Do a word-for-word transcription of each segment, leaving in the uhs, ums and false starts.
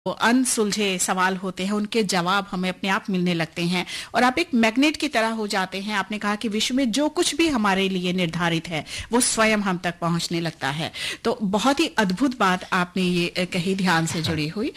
अनसुलझे सवाल होते हैं उनके जवाब हमें अपने आप मिलने लगते हैं और आप एक मैग्नेट की तरह हो जाते हैं। आपने कहा कि विश्व में जो कुछ भी हमारे लिए निर्धारित है वो स्वयं हम तक पहुंचने लगता है। तो बहुत ही अद्भुत बात आपने ये कही, ध्यान से जुड़ी हुई।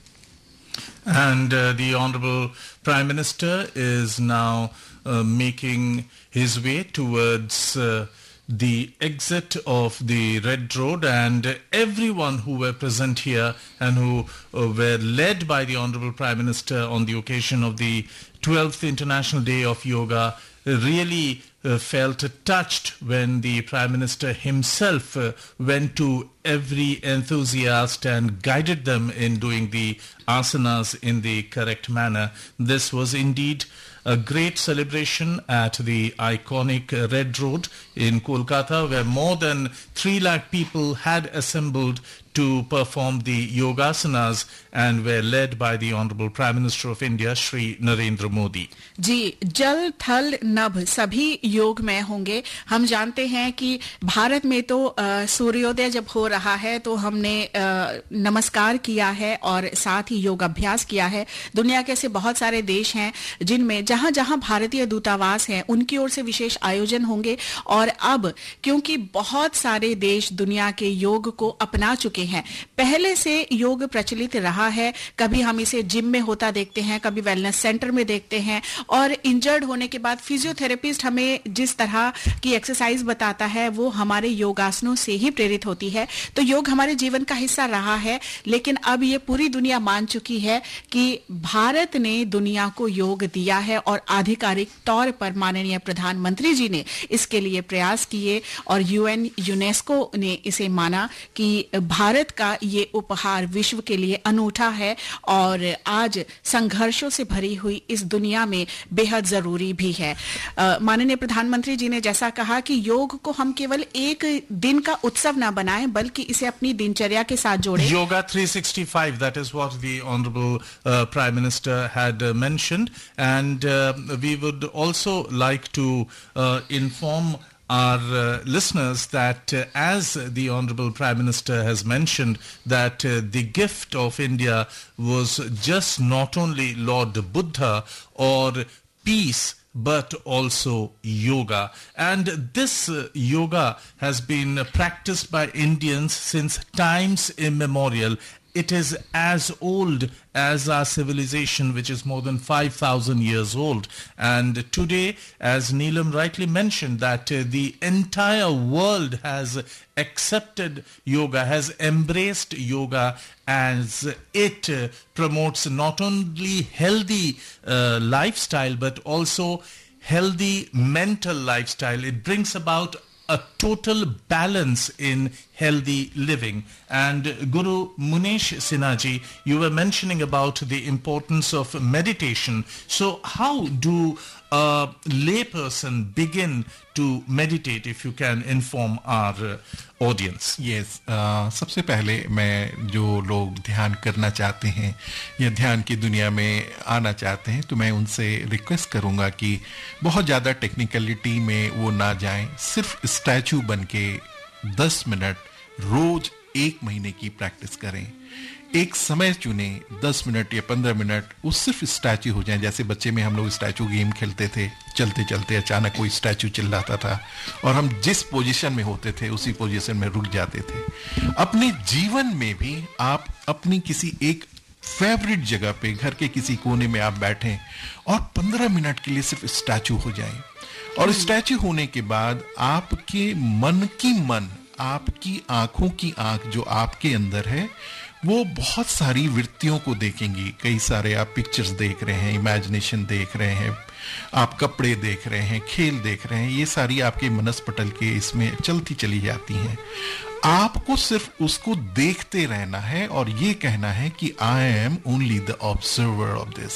And uh, the Honorable Prime Minister is now uh, making his way towards uh, the exit of the Red Road, and everyone who were present here and who uh, were led by the Honorable Prime Minister on the occasion of the twelfth International Day of Yoga really uh, felt touched when the Prime Minister himself uh, went to every enthusiast and guided them in doing the asanas in the correct manner. This was indeed a great celebration at the iconic Red Road in Kolkata, where more than three lakh people had assembled to perform the yogasanas and were led by the Honorable Prime Minister of India, Shri Narendra Modi. जी, जल थल नभ सभी योग में होंगे। हम जानते हैं कि भारत में तो सूर्योदय जब हो रहा है तो हमने आ, नमस्कार किया है और साथ ही योग अभ्यास किया है। दुनिया के ऐसे बहुत सारे देश हैं जिनमें जहां जहां भारतीय दूतावास हैं उनकी ओर से विशेष आयोजन होंगे। और अब क्योंकि बहुत सारे देश दुनिया के योग को अपना चुके हैं, पहले से योग प्रचलित रहा है। कभी हम इसे जिम में होता देखते हैं, कभी वेलनेस सेंटर में देखते हैं, और इंजर्ड होने के बाद फिजियोथेरेपिस्ट हमें जिस तरह की एक्सरसाइज बताता है वो हमारे योगासनों से ही प्रेरित होती है। तो योग हमारे जीवन का हिस्सा रहा है, लेकिन अब ये पूरी दुनिया मान चुकी है कि भारत ने दुनिया को योग दिया है और आधिकारिक तौर पर माननीय प्रधानमंत्री जी ने इसके लिए प्रयास किए और यूएन यूनेस्को ने इसे माना कि भारत का ये उपहार विश्व के लिए अनूठा है और आज संघर्षों से भरी हुई इस दुनिया में बेहद जरूरी भी है। माननीय प्रधानमंत्री जी ने जैसा कहा कि योग को हम केवल एक दिन का उत्सव ना बनाएं बल्कि इसे अपनी दिनचर्या के साथ जोड़ें। Yoga three sixty-five, that is what the Honorable uh, Prime Minister had uh, mentioned, and uh, we would also like to uh, inform our uh, listeners that uh, as the Honorable Prime Minister has mentioned that uh, the gift of India was just not only Lord Buddha or peace but also yoga, and this uh, yoga has been practiced by Indians since times immemorial. It is as old as our civilization, which is more than five thousand years old. And today, as Neelam rightly mentioned, that uh, the entire world has accepted yoga, has embraced yoga, as it uh, promotes not only healthy uh, lifestyle, but also healthy mental lifestyle. It brings about a total balance in healthy living. And Guru Munesh Sinha, you were mentioning about the importance of meditation. So how do a layperson begin to meditate, if you can inform our uh, audience? Yes, uh, सबसे पहले मैं जो लोग ध्यान करना चाहते हैं या ध्यान की दुनिया में आना चाहते हैं तो मैं उनसे रिक्वेस्ट करूंगा कि बहुत ज़्यादा टेक्निकलिटी में वो ना जाएं, सिर्फ स्टैचू बन के दस मिनट रोज एक महीने की प्रैक्टिस करें। एक समय चुने, दस मिनट या पंद्रह मिनट, वो सिर्फ स्टैचू हो जाए। जैसे बच्चे में हम लोग स्टैचू गेम खेलते थे, चलते चलते अचानक कोई स्टैचू चिल्लाता था और हम जिस पोजीशन में होते थे उसी पोजीशन में रुक जाते थे। अपने जीवन में भी आप अपनी किसी एक फेवरेट जगह पे, घर के किसी कोने में आप बैठें और पंद्रह मिनट के लिए सिर्फ स्टैचू हो जाएं। और स्टैचू होने के बाद आपके मन की मन, आपकी आंखों की आंख जो आपके अंदर है वो बहुत सारी वृत्तियों को देखेंगी। कई सारे आप पिक्चर्स देख रहे हैं, इमेजिनेशन देख रहे हैं, आप कपड़े देख रहे हैं, खेल देख रहे हैं, ये सारी आपके मनस्पटल के इसमें चलती चली जाती हैं। आपको सिर्फ उसको देखते रहना है और ये कहना है कि I am only the observer of this.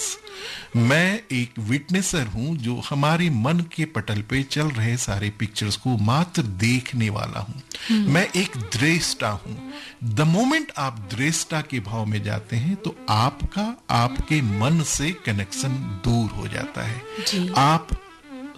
मैं एक विटनेसर हूं जो हमारे मन के पटल पे चल रहे सारे पिक्चर्स को मात्र देखने वाला हूं। मैं एक दृष्टा हूं। द मोमेंट आप दृष्टा के भाव में जाते हैं तो आपका आपके मन से कनेक्शन दूर हो जाता है। आप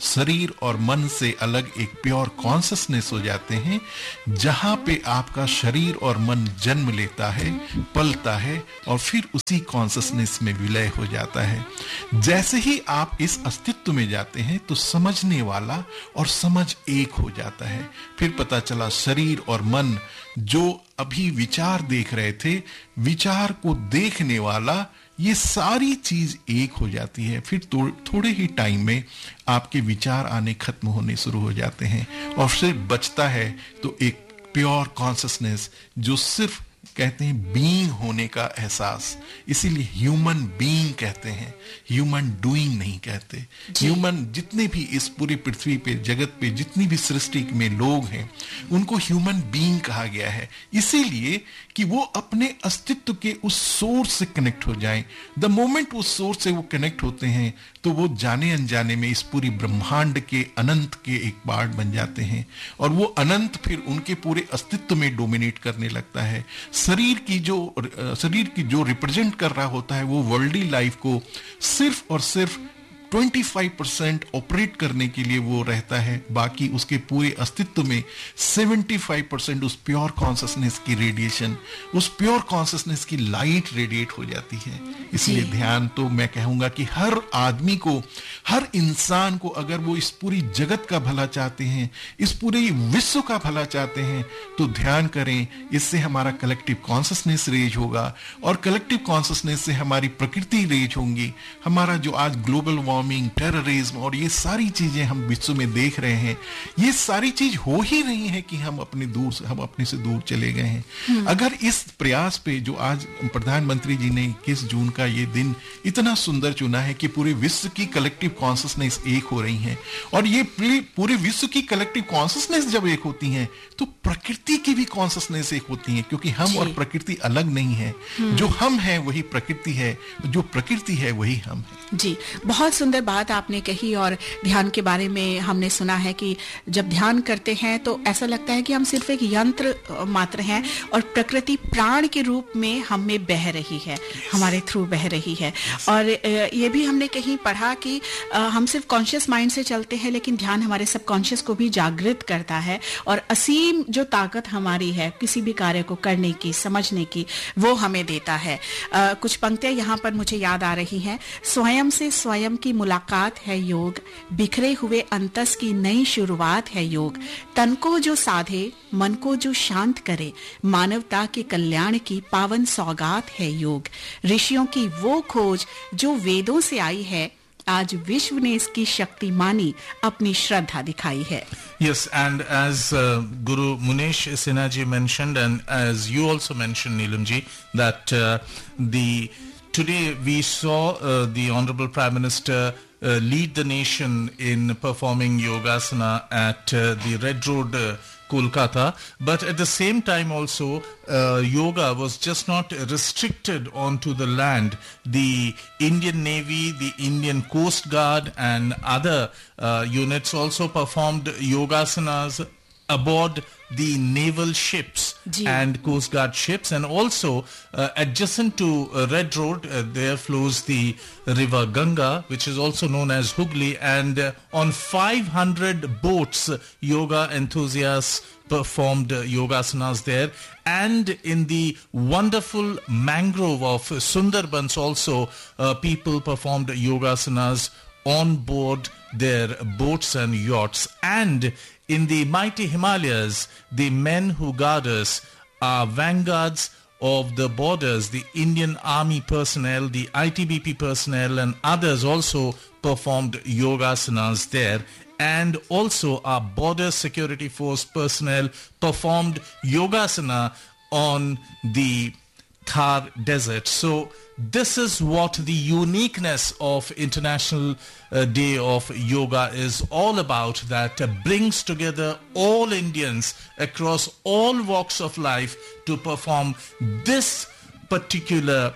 शरीर और मन से अलग एक प्योर कॉन्शसनेस हो जाते हैं, जहां पे आपका शरीर और मन जन्म लेता है, पलता है और फिर उसी कॉन्शसनेस में विलय हो जाता है। जैसे ही आप इस अस्तित्व में जाते हैं तो समझने वाला और समझ एक हो जाता है। फिर पता चला शरीर और मन जो अभी विचार देख रहे थे, विचार को देखने वाला, ये सारी चीज एक हो जाती है। फिर तो, थोड़े ही टाइम में आपके विचार आने खत्म होने शुरू हो जाते हैं और फिर बचता है तो एक प्योर कॉन्शसनेस जो सिर्फ कहते हैं बीइंग होने का एहसास। इसीलिए ह्यूमन बीइंग कहते हैं, ह्यूमन डूइंग नहीं कहते। ह्यूमन जितने भी इस पूरी पृथ्वी पे, जगत पे जितनी भी सृष्टि में लोग हैं, उनको ह्यूमन बीइंग कहा गया है, इसीलिए कि वो अपने अस्तित्व के उस सोर्स से कनेक्ट हो जाएं। द मोमेंट उस सोर्स से वो कनेक्ट होते हैं तो वो जाने अनजाने में इस पूरी ब्रह्मांड के अनंत के एक पार्ट बन जाते हैं और वो अनंत फिर उनके पूरे अस्तित्व में डोमिनेट करने लगता है। शरीर की जो शरीर की जो रिप्रेजेंट कर रहा होता है वो वर्ल्डली लाइफ को सिर्फ और सिर्फ पच्चीस परसेंट ऑपरेट करने के लिए वो रहता है, बाकी उसके पूरे अस्तित्व में पचहत्तर परसेंट उस प्योर कॉन्शसनेस की रेडिएशन, उस प्योर कॉन्शसनेस की लाइट रेडिएट हो जाती है। इसलिए ध्यान तो मैं कहूंगा कि हर आदमी को, हर इंसान को, अगर वो इस पूरी जगत का भला चाहते हैं, इस पूरे विश्व का भला चाहते हैं, तो ध्यान करें। इससे हमारा कलेक्टिव कॉन्शसनेस रेज होगा और कलेक्टिव कॉन्शसनेस से हमारी प्रकृति रेज होंगी। हमारा जो आज ग्लोबल वार्मिंग, टेररिज्म और ये सारी चीजें हम विश्व में देख रहे हैं, ये सारी चीज हो ही रही है कि हम अपने दूर से हम अपने से दूर चले गए हैं। अगर इस प्रयास पे जो आज प्रधानमंत्री जी ने इक्कीस जून का ये दिन इतना सुंदर चुना है कि पूरे विश्व की कलेक्टिव कॉन्शसनेस एक हो रही है, और ये पूरे विश्व की कलेक्टिव कॉन्शसनेस जब एक होती है तो प्रकृति की भी कॉन्शसनेस एक होती है, क्योंकि हम और प्रकृति अलग नहीं है। जो हम हैं वही प्रकृति है, जो प्रकृति है वही हम है। जी, बहुत सुंदर बात आपने कही। और ध्यान के बारे में हमने सुना है कि जब ध्यान करते हैं तो ऐसा लगता है कि हम सिर्फ एक यंत्र मात्र हैं और प्रकृति प्राण के रूप में हम में बह रही है, हमारे थ्रू बह रही है। और ये भी हमने कहीं पढ़ा कि हम सिर्फ कॉन्शियस माइंड से चलते हैं, लेकिन ध्यान हमारे सबकॉन्शियस को भी जागृत करता है और असीम जो ताकत हमारी है किसी भी कार्य को करने की, समझने की, वो हमें देता है। आ, कुछ पंक्तियां यहाँ पर मुझे याद आ रही हैं। स्वयं से स्वयं की मुलाकात है योग, बिखरे हुए अंतस की नई शुरुआत है योग, तन को जो साधे मन को जो शांत करे, मानवता के कल्याण की पावन सौगात है योग, ऋषियों की वो खोज जो वेदों से आई है, आज विश्व ने इसकी शक्ति मानी, अपनी श्रद्धा दिखाई है। Yes, and as uh, Guru Munesh Sinha ji mentioned, and as you also mentioned, Neelam ji, that uh, the today we saw uh, the Honorable Prime Minister uh, lead the nation in performing Yogasana at uh, the Red Road, uh, Kolkata, but at the same time also uh, yoga was just not restricted onto the land. The Indian Navy, the Indian Coast Guard and other uh, units also performed yogasanas aboard the naval ships Gee. and Coast Guard ships, and also uh, adjacent to uh, Red Road uh, there flows the river Ganga, which is also known as Hooghly, and uh, on five hundred boats uh, yoga enthusiasts performed uh, yogasanas there, and in the wonderful mangrove of Sundarbans also uh, people performed yogasanas on board their boats and yachts. And in the mighty Himalayas, the men who guard us are vanguards of the borders. The Indian Army personnel, the I T B P personnel and others also performed yogasanas there. And also our border security force personnel performed yogasana on the Thar desert. So this is what the uniqueness of International uh, Day of Yoga is all about, that uh, brings together all Indians across all walks of life to perform this particular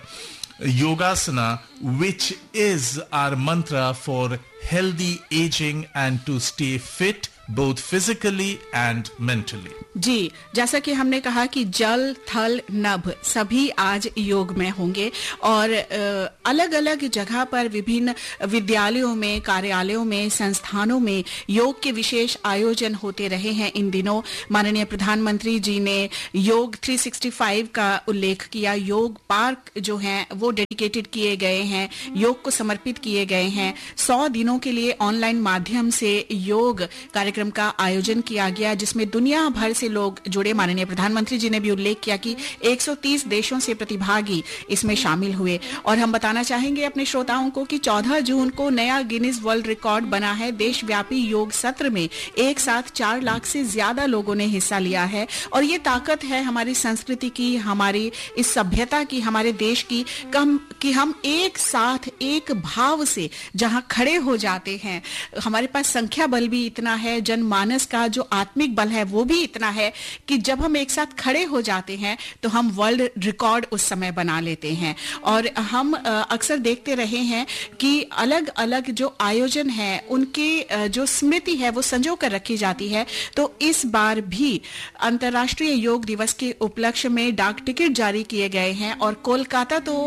yogasana, which is our mantra for healthy aging and to stay fit both physically and mentally. जी, जैसा कि हमने कहा कि जल, थल, नभ सभी आज योग में होंगे और अलग अलग जगह पर विभिन्न विद्यालयों में, कार्यालयों में, संस्थानों में योग के विशेष आयोजन होते रहे हैं। इन दिनों माननीय प्रधानमंत्री जी ने योग तीन सौ पैंसठ का उल्लेख किया। योग पार्क जो हैं वो डेडिकेटेड किए गए हैं, योग को समर्पित किए गए हैं। सौ दिनों के लिए ऑनलाइन माध्यम से योग कार्यक्रम का आयोजन किया गया, जिसमें दुनिया भर से लोग जुड़े। माननीय प्रधानमंत्री जी ने भी उल्लेख किया कि एक सौ तीस देशों से प्रतिभागी इसमें शामिल हुए। और हम बताना चाहेंगे अपने श्रोताओं को कि चौदह जून को नया गिनीज वर्ल्ड रिकॉर्ड बना है। देशव्यापी योग सत्र में एक साथ चार लाख से ज्यादा लोगों ने हिस्सा लिया है और ये ताकत है हमारी संस्कृति की, हमारी इस सभ्यता की, हमारे देश की कम कि हम एक साथ एक भाव से जहां खड़े हो जाते हैं। हमारे पास संख्या बल भी इतना है, जनमानस का जो आत्मिक बल है वो भी इतना है कि जब हम एक साथ खड़े हो जाते हैं तो हम वर्ल्ड रिकॉर्ड उस समय बना लेते हैं। और हम अक्सर देखते रहे हैं कि अलग अलग जो आयोजन है उनकी जो स्मृति है वो संजो कर रखी जाती है। तो इस बार भी अंतर्राष्ट्रीय योग दिवस के उपलक्ष्य में डाक टिकट जारी किए गए हैं और कोलकाता तो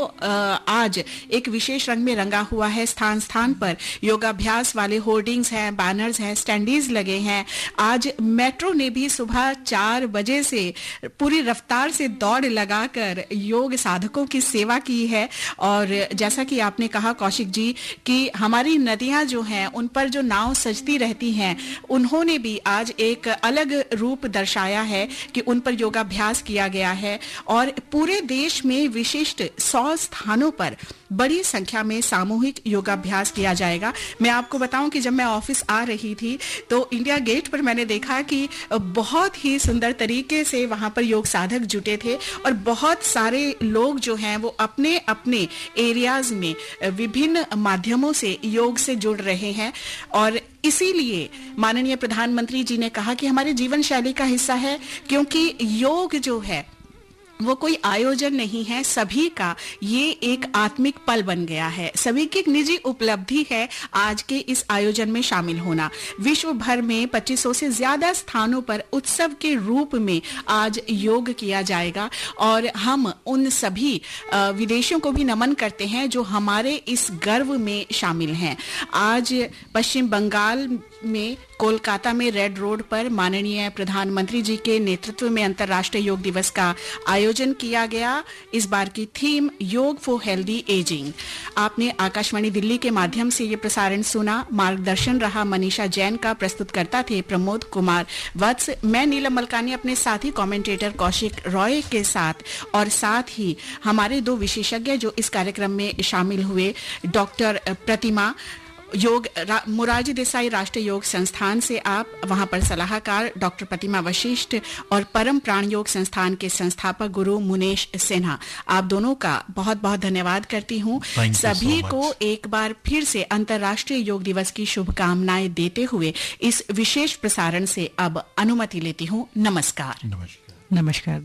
आज एक विशेष रंग में रंगा हुआ है। स्थान स्थान पर योगाभ्यास वाले होर्डिंग्स हैं, बैनर्स हैं, स्टैंडीज लगे हैं। आज मेट्रो ने भी सुबह चार बजे से पूरी रफ्तार से दौड़ लगाकर योग साधकों की सेवा की है। और जैसा कि आपने कहा कौशिक जी कि हमारी नदियां जो हैं उन पर जो नाव सजती रहती हैं, उन्होंने भी आज एक अलग रूप दर्शाया है कि उन पर योगाभ्यास किया गया है। और पूरे देश में विशिष्ट सौ स्थानों पर बड़ी संख्या में सामूहिक योगाभ्यास किया जाएगा। मैं आपको बताऊं कि जब मैं ऑफिस आ रही थी तो इंडिया गेट पर मैंने देखा कि बहुत ही सुंदर तरीके से वहां पर योग साधक जुटे थे और बहुत सारे लोग जो हैं वो अपने अपने एरियाज में विभिन्न माध्यमों से योग से जुड़ रहे हैं। और इसीलिए माननीय प्रधानमंत्री जी ने कहा कि हमारे जीवन शैली का हिस्सा है, क्योंकि योग जो है वो कोई आयोजन नहीं है, सभी का ये एक आत्मिक पल बन गया है। सभी की एक निजी उपलब्धि है आज के इस आयोजन में शामिल होना। विश्व भर में पच्चीस सौ से ज्यादा स्थानों पर उत्सव के रूप में आज योग किया जाएगा और हम उन सभी विदेशियों को भी नमन करते हैं जो हमारे इस गर्व में शामिल हैं। आज पश्चिम बंगाल में कोलकाता में रेड रोड पर माननीय प्रधानमंत्री जी के नेतृत्व में अंतर्राष्ट्रीय योग दिवस का आयोजन किया गया। इस बार की थीम योग फॉर हेल्दी एजिंग। आपने आकाशवाणी दिल्ली के माध्यम से ये प्रसारण सुना। मार्गदर्शन रहा मनीषा जैन का, प्रस्तुतकर्ता थे प्रमोद कुमार वत्स। मैं नीलम मलकानी अपने साथी कमेंटेटर कौशिक रॉय के साथ और साथ ही हमारे दो विशेषज्ञ जो इस कार्यक्रम में शामिल हुए, डॉक्टर प्रतिमा योग मोरारजी देसाई राष्ट्रीय योग संस्थान से आप, वहां पर सलाहकार डॉक्टर प्रतिमा वशिष्ठ और परम प्राण योग संस्थान के संस्थापक गुरु मुनेश सिन्हा, आप दोनों का बहुत बहुत धन्यवाद करती हूं। सभी so को एक बार फिर से अंतर्राष्ट्रीय योग दिवस की शुभकामनाएं देते हुए इस विशेष प्रसारण से अब अनुमति लेती हूं। नमस्कार। नमस्कार नमस्कार।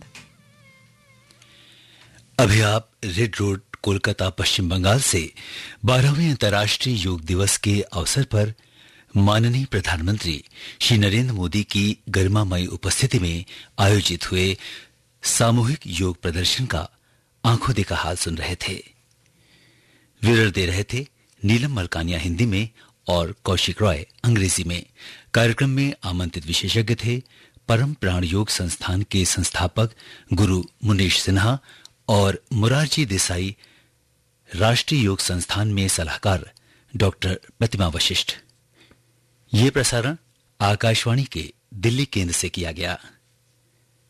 अभी आप रेड रोड कोलकाता पश्चिम बंगाल से बारहवें अंतर्राष्ट्रीय योग दिवस के अवसर पर माननीय प्रधानमंत्री श्री नरेंद्र मोदी की गरिमामयी उपस्थिति में आयोजित हुए सामूहिक योग प्रदर्शन का आंखों देखा हाल सुन रहे थे। विवरण दे रहे थे नीलम मलकानिया हिंदी में और कौशिक रॉय अंग्रेजी में। कार्यक्रम में आमंत्रित विशेषज्ञ थे परम प्राण योग संस्थान के संस्थापक गुरु मुनीश सिन्हा और मोरारजी देसाई राष्ट्रीय योग संस्थान में सलाहकार डॉक्टर प्रतिमा वशिष्ठ। ये प्रसारण आकाशवाणी के दिल्ली केंद्र से किया गया।